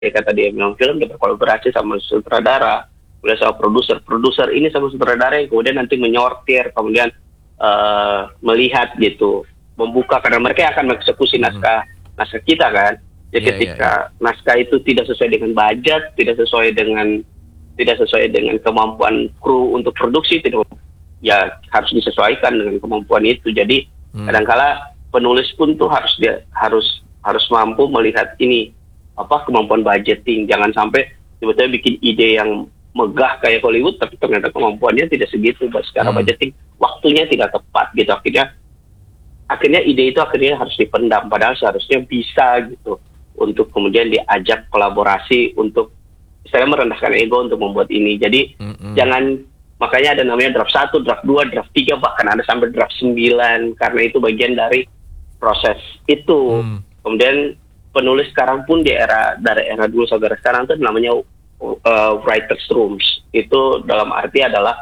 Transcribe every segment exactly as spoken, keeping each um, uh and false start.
kata dia bilang film dia berkolaborasi sama sutradara, kemudian sama produser, produser ini sama sutradara yang kemudian nanti menyortir, kemudian uh, melihat gitu, membuka karena mereka akan mengeksekusi naskah naskah kita kan. Ya Iya, ketika iya, iya. naskah itu tidak sesuai dengan budget, tidak sesuai dengan tidak sesuai dengan kemampuan kru untuk produksi, tidak ya harus disesuaikan dengan kemampuan itu. Jadi Hmm. kadangkala penulis pun tuh harus dia harus harus mampu melihat ini apa kemampuan budgeting. Jangan sampai tiba-tiba bikin ide yang megah kayak Hollywood tapi ternyata kemampuannya tidak segitu secara Hmm. budgeting, waktunya tidak tepat gitu. Akhirnya akhirnya ide itu akhirnya harus dipendam, padahal seharusnya bisa gitu untuk kemudian diajak kolaborasi untuk saya merendahkan ego untuk membuat ini. Jadi Mm-mm. jangan, makanya ada namanya draft satu, draft dua, draft tiga, bahkan ada sampai draft sembilan, karena itu bagian dari proses itu. Hmm. Kemudian penulis sekarang pun di era dari era dulu saudara sekarang itu namanya uh, writers rooms. Itu dalam arti adalah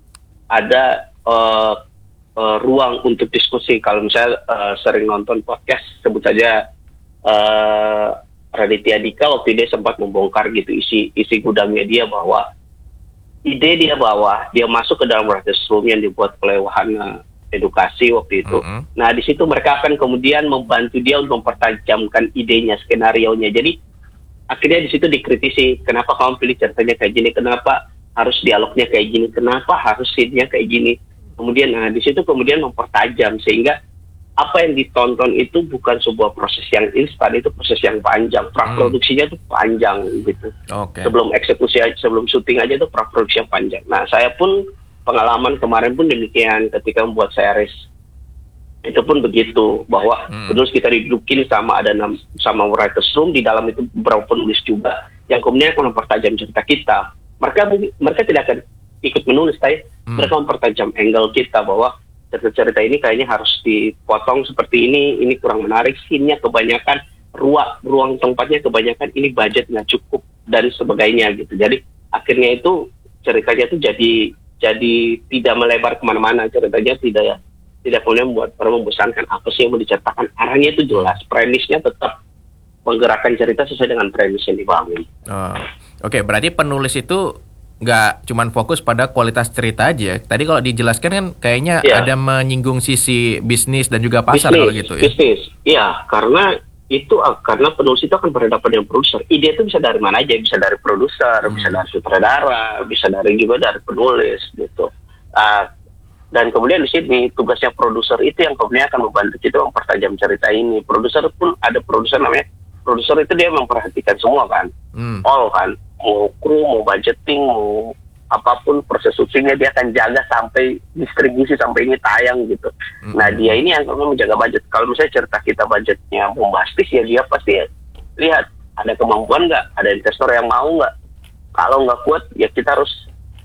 ada uh, uh, ruang untuk diskusi. Kalau misalnya uh, sering nonton podcast, sebut saja uh, Raditya Dika, waktu dia sempat membongkar gitu isi isi gudangnya dia, bahwa ide dia bahwa dia masuk ke dalam writers room yang dibuat oleh Wahana Edukasi waktu itu. Mm-mm. Nah di situ mereka akan kemudian membantu dia untuk mempertajamkan idenya, skenario-nya. Jadi akhirnya di situ dikritisi, kenapa kamu pilih ceritanya kayak gini, kenapa harus dialognya kayak gini, kenapa harus scene-nya kayak gini. Kemudian nah di situ kemudian mempertajam, sehingga apa yang ditonton itu bukan sebuah proses yang instan, itu proses yang panjang. Praproduksinya tuh panjang gitu. Oke. Sebelum eksekusi, sebelum syuting aja tuh praproduksi yang panjang. Nah saya pun pengalaman kemarin pun demikian ketika membuat series. Itu pun begitu, bahwa Hmm. terus kita didudukin sama ada nam, sama writers room, di dalam itu beberapa penulis juga yang kemudian akan mempertajam cerita kita. Mereka mereka tidak akan ikut menulis, tapi Hmm. mereka mempertajam angle kita, bahwa cerita-cerita ini kayaknya harus dipotong seperti ini, ini kurang menarik, scene-nya kebanyakan, ruang ruang tempatnya kebanyakan, ini budget nggak cukup dan sebagainya gitu. Jadi akhirnya itu ceritanya itu jadi jadi tidak melebar kemana-mana, ceritanya tidak ya tidak kemudian membuat orang membosankan. Apa sih yang mau diceritakan, arahnya itu jelas, premisnya tetap menggerakkan cerita sesuai dengan premis yang dibangun. Oh. Oke, berarti penulis itu nggak cuman fokus pada kualitas cerita aja. Tadi kalau dijelaskan kan kayaknya Iya. ada menyinggung sisi bisnis dan juga pasar bisnis, kalau gitu ya. bisnis, iya, karena itu uh, karena penulis itu akan berhadapan dengan produser. Ide itu bisa dari mana aja, bisa dari produser, Hmm. bisa dari sutradara, bisa dari juga dari penulis gitu. Uh, dan kemudian di sini tugasnya produser itu yang kemudian akan membantu kita mempertajam cerita ini. Produser pun ada produser namanya produser itu dia memperhatikan semua kan, Hmm. all kan, mau kru, mau budgeting, mau apapun proses syutingnya dia akan jaga sampai distribusi, sampai ini tayang gitu. Mm-mm. Nah dia ini yang kemudian menjaga budget. Kalau misalnya cerita kita budgetnya bombastis, ya dia pasti ya, lihat ada kemampuan nggak, ada investor yang mau nggak. Kalau nggak kuat ya kita harus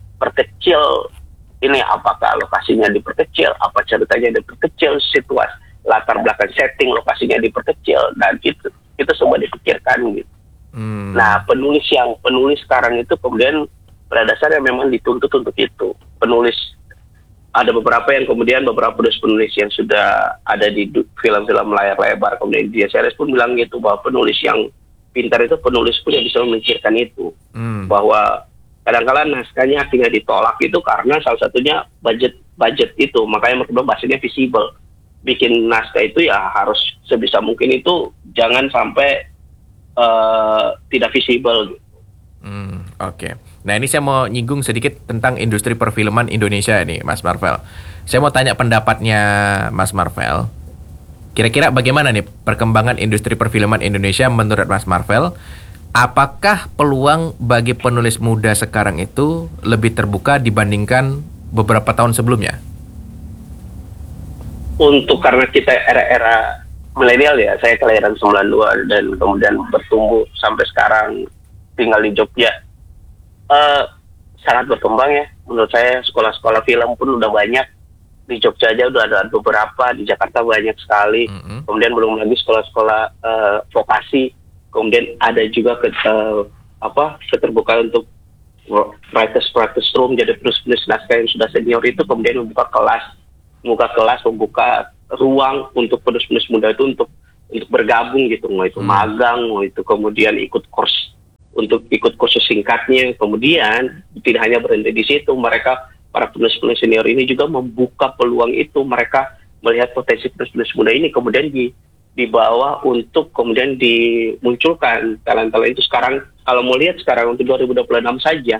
perkecil ini, apakah lokasinya diperkecil, apa ceritanya diperkecil, situasi latar belakang setting lokasinya diperkecil, dan itu itu semua dipikirkan gitu. Hmm. Nah, penulis yang penulis sekarang itu kemudian pada dasarnya memang dituntut untuk itu. Penulis ada beberapa yang kemudian beberapa penulis-penulis yang sudah ada di du- film-film layar lebar, kemudian dia series pun bilang gitu, bahwa penulis yang pintar itu penulis pun yang bisa memikirkan itu. Hmm. Bahwa kadang-kadang naskahnya akhirnya ditolak itu karena salah satunya budget budget itu. Makanya mereka bilang bahasanya visible. Bikin naskah itu ya harus sebisa mungkin itu jangan sampai uh, tidak visible. Hmm, oke. Nah ini saya mau nyinggung sedikit tentang industri perfilman Indonesia nih, Mas Marvel. Saya mau tanya pendapatnya Mas Marvel. Kira-kira bagaimana nih perkembangan industri perfilman Indonesia menurut Mas Marvel? Apakah peluang bagi penulis muda sekarang itu lebih terbuka dibandingkan beberapa tahun sebelumnya? Untuk karena kita era-era milenial ya, saya kelahiran sembilan dua dan kemudian bertumbuh sampai sekarang tinggal di Jogja. Uh, sangat berkembang ya. Menurut saya sekolah-sekolah film pun udah banyak. Di Jogja aja udah ada beberapa, di Jakarta banyak sekali. Mm-hmm. Kemudian belum lagi sekolah-sekolah uh, vokasi. Kemudian ada juga ke, uh, apa keterbukaan untuk writers writers room, jadi penulis-penulis naskah yang sudah senior itu kemudian membuka kelas, membuka kelas, membuka ruang untuk penulis-penulis muda itu untuk untuk bergabung gitu, mau itu Hmm. magang, mau itu kemudian ikut course untuk ikut kursus singkatnya. Kemudian tidak hanya berhenti di situ, mereka para penulis-penulis senior ini juga membuka peluang itu. Mereka melihat potensi penulis-penulis muda ini, kemudian di, dibawa untuk kemudian dimunculkan talent-talent itu. Sekarang kalau mau lihat sekarang untuk dua ribu dua puluh enam saja,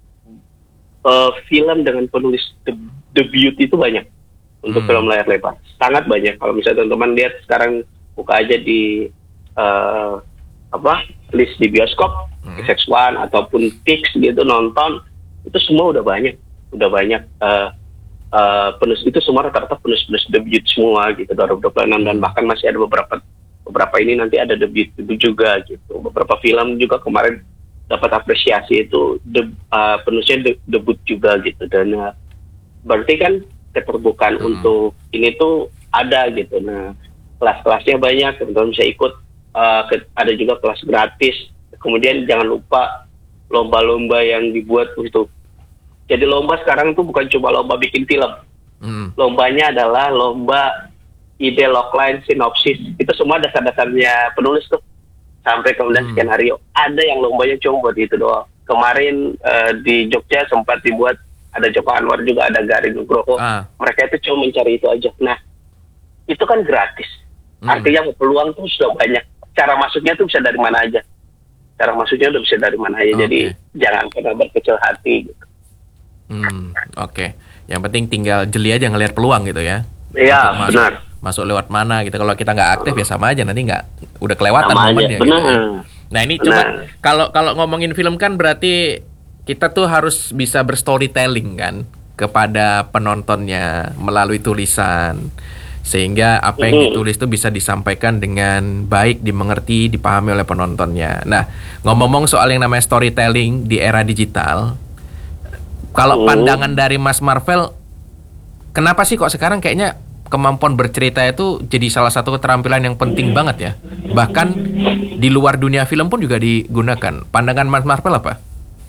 uh, film dengan penulis de- debut itu banyak untuk hmm. film layar lebar, sangat banyak. Kalau misalnya teman-teman lihat sekarang, buka aja di uh, apa list di bioskop, hmm. X X one ataupun Tix gitu, nonton itu semua udah banyak, udah banyak uh, uh, penulis itu semua rata-rata penulis-penulis debut semua gitu dua ribu dua puluh enam, dan bahkan masih ada beberapa beberapa ini nanti ada debut debut juga gitu. Beberapa film juga kemarin dapat apresiasi itu de, uh, penulisnya de, debut juga gitu, dan uh, berarti kan keterbukaan hmm. untuk ini tuh ada gitu. Nah, kelas-kelasnya banyak, teman-teman bisa ikut. Uh, ke, ada juga kelas gratis. Kemudian jangan lupa lomba-lomba yang dibuat untuk. Jadi lomba sekarang tuh bukan cuma lomba bikin film. Hmm. Lombanya adalah lomba ide, logline, sinopsis. Itu semua dasar-dasarnya penulis tuh. Sampai kemudian hmm. skenario. Ada yang lombanya cuma buat itu doang. Kemarin uh, di Jogja sempat dibuat, ada Joko Anwar juga, ada Garin Nugroho. Ah. Mereka itu cuma mencari itu aja. Nah, itu kan gratis. Hmm. Artinya peluang tuh sudah banyak. Cara masuknya tuh bisa dari mana aja. Cara masuknya udah bisa dari mana aja. Okay. Jadi jangan pernah berkecil hati gitu. Hmm, oke. Okay. Yang penting tinggal jeli aja ngelihat peluang gitu ya. Iya, benar. Masuk lewat mana gitu. Kalau kita nggak aktif ya sama aja, nanti nggak udah kelewatan momennya. Gitu. Nah ini benar. Coba kalau kalau ngomongin film kan berarti kita tuh harus bisa berstorytelling kan kepada penontonnya melalui tulisan, sehingga apa yang ditulis itu bisa disampaikan dengan baik, dimengerti, dipahami oleh penontonnya. Nah, ngomong-ngomong soal yang namanya storytelling di era digital, kalau pandangan dari Mas Marvel, kenapa sih kok sekarang kayaknya kemampuan bercerita itu jadi salah satu keterampilan yang penting banget ya? Bahkan di luar dunia film pun juga digunakan. Pandangan Mas Marvel apa?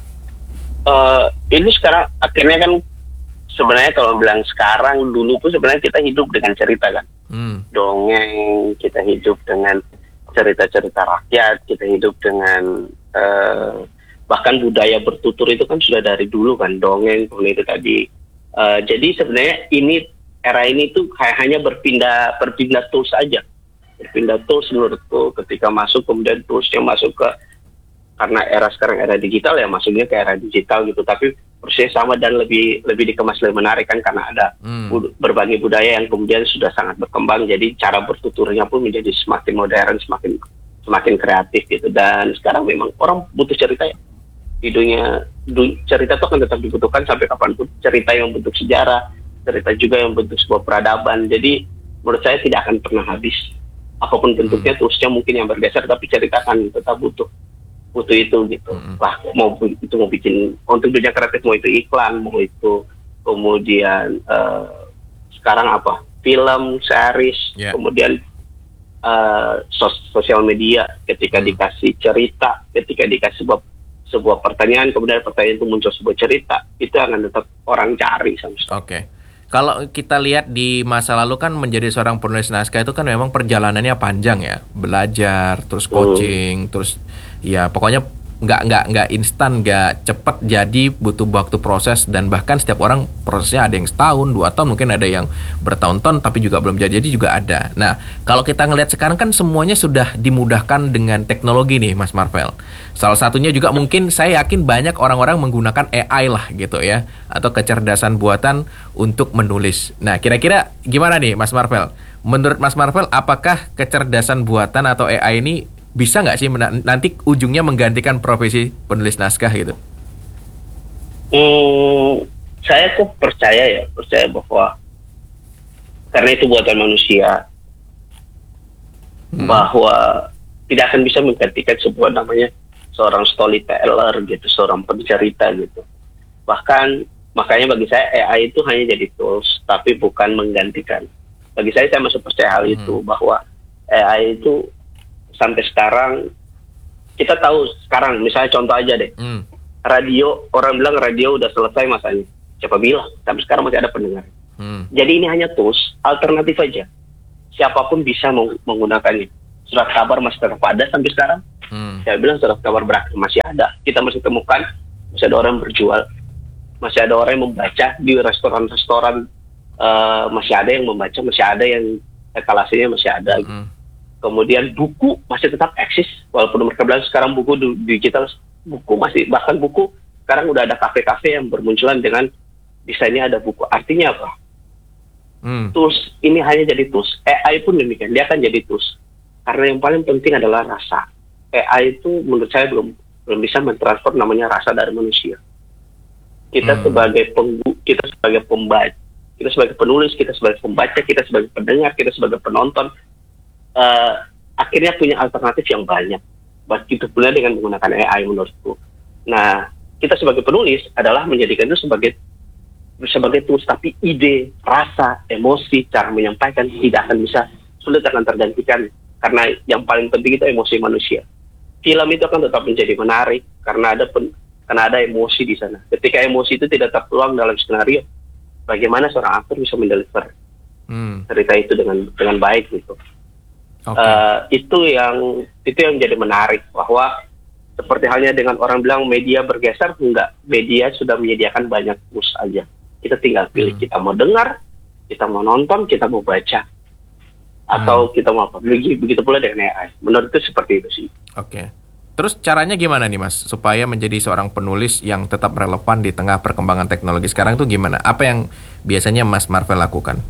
Uh, ini sekarang akhirnya kan sebenarnya kalau bilang sekarang, dulu pun sebenarnya kita hidup dengan cerita kan. Hmm. Dongeng, kita hidup dengan cerita-cerita rakyat, kita hidup dengan uh, bahkan budaya bertutur itu kan sudah dari dulu kan, dongeng, kemudian itu tadi. Uh, jadi sebenarnya ini era ini tuh kayak hanya berpindah berpindah tools saja. Berpindah tools menurutku ketika masuk, kemudian toolsnya masuk ke, karena era sekarang era digital ya, masuknya ke era digital gitu, tapi prosesnya sama dan lebih lebih dikemas lebih menarik kan, karena ada hmm. bud- berbagai budaya yang kemudian sudah sangat berkembang, jadi cara bertuturnya pun menjadi semakin modern, semakin semakin kreatif gitu. Dan sekarang memang orang butuh cerita ya, di dunia du- cerita itu akan tetap dibutuhkan sampai kapanpun. Cerita yang bentuk sejarah, cerita juga yang bentuk sebuah peradaban. Jadi menurut saya tidak akan pernah habis, apapun bentuknya, hmm. terusnya mungkin yang bergeser, tapi cerita akan tetap butuh butuh itu gitu. Mm-hmm. Lah mau itu mau bikin untuk dunia kreatif, mau itu iklan, mau itu kemudian uh, sekarang apa film, series, yeah. kemudian uh, sos- sosial media. Ketika mm. dikasih cerita, ketika dikasih sebuah sebuah pertanyaan, kemudian pertanyaan itu muncul sebuah cerita, itu akan tetap orang cari sama sekali. Oke. Okay. Kalau kita lihat di masa lalu kan menjadi seorang penulis naskah itu kan memang perjalanannya panjang ya, belajar, terus coaching, hmm. terus ya pokoknya nggak nggak nggak instan, nggak cepet jadi, butuh waktu proses, dan bahkan setiap orang prosesnya ada yang setahun, dua tahun, mungkin ada yang bertahun-tahun tapi juga belum jadi, jadi juga ada. Nah kalau kita ngelihat sekarang kan semuanya sudah dimudahkan dengan teknologi nih Mas Marvel. Salah satunya juga mungkin saya yakin banyak orang-orang menggunakan A I lah gitu ya, atau kecerdasan buatan untuk menulis. Nah kira-kira gimana nih Mas Marvel? Menurut Mas Marvel, apakah kecerdasan buatan atau A I ini bisa nggak sih mena- nanti ujungnya menggantikan profesi penulis naskah gitu? Hmm, saya kok percaya ya, percaya bahwa karena itu buatan manusia, hmm. bahwa tidak akan bisa menggantikan sebuah namanya seorang storyteller gitu, seorang pencerita gitu. Bahkan makanya bagi saya A I itu hanya jadi tools, tapi bukan menggantikan. Bagi saya, saya masih percaya hal hmm. itu, bahwa A I itu sampai sekarang kita tahu. Sekarang misalnya contoh aja deh, hmm. radio, orang bilang radio udah selesai masanya. Siapa bilang? Sampai sekarang masih ada pendengar. Hmm. Jadi ini hanya tools, alternatif aja. Siapapun bisa meng- menggunakannya. surat kabar masih tetap ada sampai sekarang. Hmm. Saya bilang surat kabar berakhir masih ada. Kita masih temukan, masih ada orang berjual, masih ada orang yang membaca di restoran-restoran, uh, masih ada yang membaca, masih ada yang etalasenya masih ada. Hmm. Kemudian buku masih tetap eksis, walaupun mereka bilang sekarang buku digital, buku masih, bahkan buku sekarang udah ada kafe-kafe yang bermunculan dengan desainnya ada buku. Artinya apa? Hmm. Tools ini hanya jadi tools. A I pun demikian, dia akan jadi tools. Karena yang paling penting adalah rasa. A I itu menurut saya belum belum bisa mentransfer namanya rasa dari manusia. Kita hmm. sebagai penggu, kita sebagai pembaca, kita sebagai penulis, kita sebagai pembaca, kita sebagai pendengar, kita sebagai penonton, uh, akhirnya punya alternatif yang banyak. Begitu pula dengan menggunakan A I menurutku. Nah, kita sebagai penulis adalah menjadikan itu sebagai sebagai tools, tapi ide, rasa, emosi, cara menyampaikan tidak akan bisa, sulit akan tergantikan, karena yang paling penting itu emosi manusia. Film itu akan tetap menjadi menarik karena ada pen, karena ada emosi di sana. Ketika emosi itu tidak tertuang dalam skenario, bagaimana seorang aktor bisa mendeliver hmm. cerita itu dengan dengan baik gitu. Okay. Uh, itu yang itu yang menjadi menarik, bahwa seperti halnya dengan orang bilang media bergeser, enggak, media sudah menyediakan banyak tools aja. Kita tinggal pilih, hmm. kita mau dengar, kita mau nonton, kita mau baca, atau hmm. kita mau apa. Begitu, begitu pula dengan A I. Menurut itu seperti itu sih. Oke. Okay. Terus caranya gimana nih Mas, supaya menjadi seorang penulis yang tetap relevan di tengah perkembangan teknologi sekarang tuh gimana? Apa yang biasanya Mas Marvel lakukan?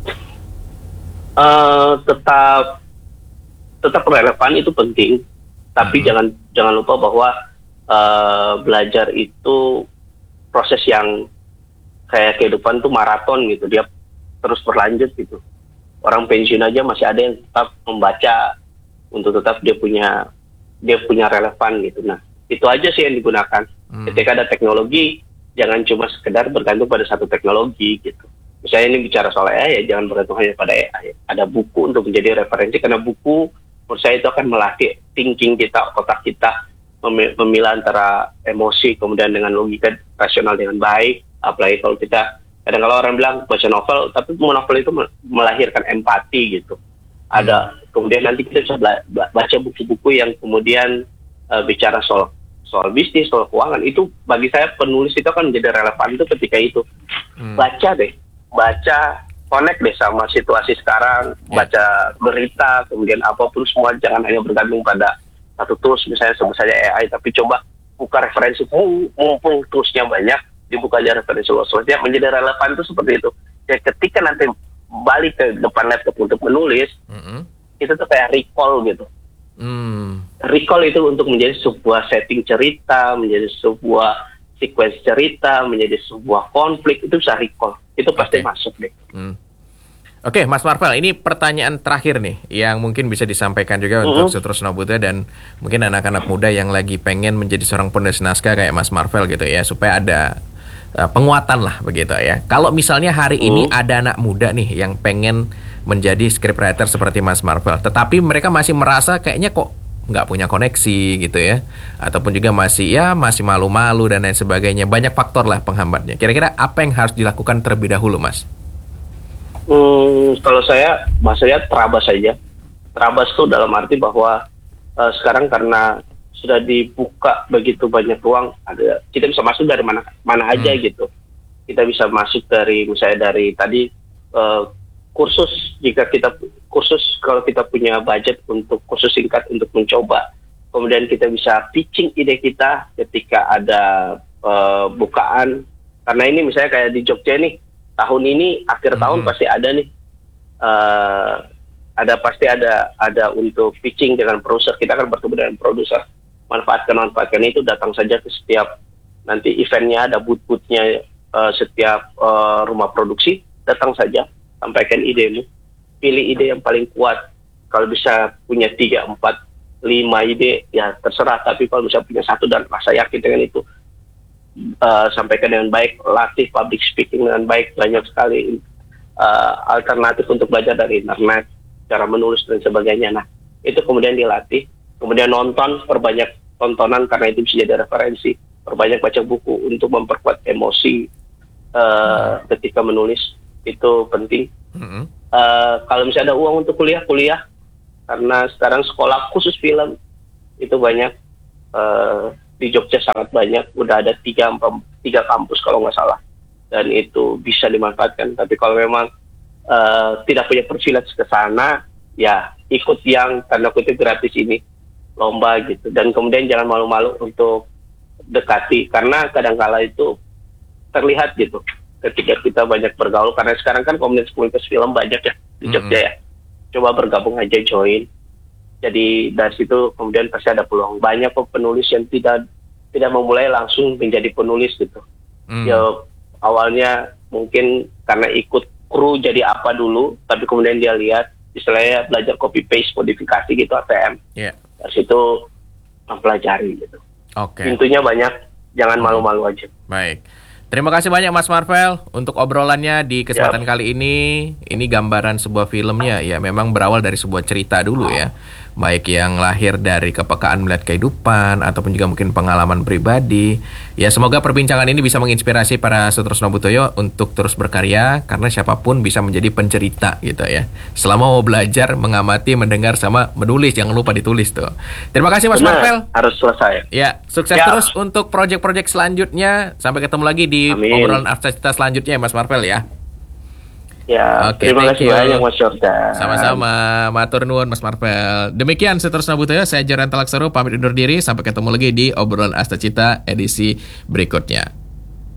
Uh, tetap tetap relevan itu penting, tapi hmm. jangan jangan lupa bahwa uh, belajar itu proses yang kayak kehidupan tuh maraton gitu, dia terus berlanjut gitu. Orang pensiun aja masih ada yang tetap membaca untuk tetap dia punya dia punya relevan gitu. Nah, itu aja sih yang digunakan. Hmm. Ketika ada teknologi, jangan cuma sekedar bergantung pada satu teknologi gitu. Misalnya ini bicara soal A I, ya jangan bergantung hanya pada A I. Ada buku untuk menjadi referensi, karena buku menurut saya itu akan melatih thinking kita, otak kita memilah antara emosi kemudian dengan logika rasional dengan baik. Apalagi kalau kita, kadang kalau orang bilang baca novel, tapi novel itu melahirkan empati gitu. Ada, kemudian nanti kita bisa baca buku-buku yang kemudian uh, bicara soal soal bisnis, soal keuangan. Itu bagi saya penulis itu akan menjadi relevan itu ketika itu. Hmm. Baca deh, baca, connect deh sama situasi sekarang, baca berita, kemudian apapun semua, jangan hanya bergantung pada satu tools, misalnya sebut saja A I, tapi coba buka referensi, mumpung toolsnya banyak, dibuka aja referensi luas-luas, ya menjadi relevan itu seperti itu. Ya ketika nanti balik ke depan laptop untuk menulis, mm-hmm. itu tuh kayak recall gitu. Mm. Recall itu untuk menjadi sebuah setting cerita, menjadi sebuah sequence cerita, menjadi sebuah konflik, itu bisa recall. Itu pasti okay. masuk deh. Mm. Oke, okay, Mas Marvel, ini pertanyaan terakhir nih yang mungkin bisa disampaikan juga mm-hmm. untuk Sutrusno Buta dan mungkin anak-anak muda yang lagi pengen menjadi seorang penulis naskah kayak Mas Marvel gitu ya, supaya ada uh, penguatan lah begitu ya. Kalau misalnya hari mm. ini ada anak muda nih yang pengen menjadi scriptwriter seperti Mas Marvel, tetapi mereka masih merasa kayaknya kok nggak punya koneksi gitu ya, ataupun juga masih ya masih malu-malu dan lain sebagainya, banyak faktor lah penghambatnya. Kira-kira apa yang harus dilakukan terlebih dahulu, Mas? Hmm, kalau saya bahasanya terabas saja. Terabas itu dalam arti bahwa uh, sekarang karena sudah dibuka begitu banyak ruang, ada kita bisa masuk dari mana mana aja hmm. gitu. Kita bisa masuk dari misalnya dari tadi uh, kursus, jika kita kursus kalau kita punya budget untuk kursus singkat untuk mencoba. Kemudian kita bisa pitching ide kita ketika ada uh, bukaan. Karena ini misalnya kayak di Jogja nih, tahun ini akhir tahun hmm. pasti ada nih uh, ada pasti ada ada untuk pitching dengan produser. Kita akan bertemu dengan produser, manfaatkan manfaatkan itu, datang saja ke setiap nanti eventnya, ada booth-boothnya uh, setiap uh, rumah produksi, datang saja, sampaikan idemu, pilih ide yang paling kuat. Kalau bisa punya tiga empat lima ide ya terserah, tapi kalau bisa punya satu dan rasa yakin dengan itu, Uh, sampaikan dengan baik, latih public speaking dengan baik. Banyak sekali uh, alternatif untuk belajar dari internet, cara menulis dan sebagainya. Nah, itu kemudian dilatih, kemudian nonton, perbanyak tontonan karena itu bisa jadi referensi, perbanyak baca buku untuk memperkuat emosi uh, ketika menulis, itu penting. Mm-hmm. Uh, kalau misalnya ada uang untuk kuliah, kuliah karena sekarang sekolah khusus film itu banyak, uh, di Jogja sangat banyak, udah ada tiga tiga kampus kalau nggak salah, dan itu bisa dimanfaatkan. Tapi kalau memang uh, tidak punya privilege ke sana, ya ikut yang tanda kutip gratis ini, lomba gitu, dan kemudian jangan malu-malu untuk dekati, karena kadang-kala itu terlihat gitu ketika kita banyak bergaul, karena sekarang kan komunitas-komunitas film banyak ya di Jogja mm-hmm. ya, coba bergabung aja, join, jadi dari situ kemudian pasti ada peluang. Banyak kok penulis yang tidak tidak memulai langsung menjadi penulis gitu, mm. ya awalnya mungkin karena ikut kru jadi apa dulu, tapi kemudian dia lihat istilahnya belajar copy paste modifikasi gitu, A T M. Yeah. Dari situ mempelajari gitu. Oke. Okay. Intinya banyak, jangan malu-malu aja. Baik. Terima kasih banyak Mas Marvel untuk obrolannya di kesempatan yep. kali ini. Ini gambaran sebuah filmnya, ya memang berawal dari sebuah cerita dulu ya. Baik yang lahir dari kepekaan melihat kehidupan ataupun juga mungkin pengalaman pribadi. Ya semoga perbincangan ini bisa menginspirasi para Sutrisno Butoyo untuk terus berkarya, karena siapapun bisa menjadi pencerita gitu ya. Selama mau belajar, mengamati, mendengar sama menulis, jangan lupa ditulis tuh. Terima kasih Mas Benar, Marvel. Harus selesai. Ya, sukses ya. Terus untuk proyek-proyek selanjutnya. Sampai ketemu lagi di Amin. Obrolan Arcita selanjutnya Mas Marvel ya. Ya, okay, terima kasih banyak Mas Jordan. Sama-sama, matur nuwun Mas Marvel. Demikian Sutrisno Butoyo, saya Joran Talaksoro pamit undur diri, sampai ketemu lagi di obrolan Asta Cita edisi berikutnya.